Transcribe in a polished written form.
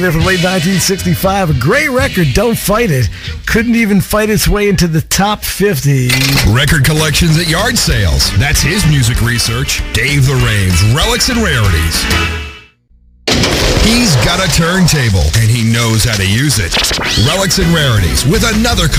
There from late 1965, a great record, Don't Fight It. Couldn't even fight its way into the top 50. Record collections at yard sales. That's his music research. Dave the Raves, Relics and Rarities. He's got a turntable, and he knows how to use it. Relics and Rarities with another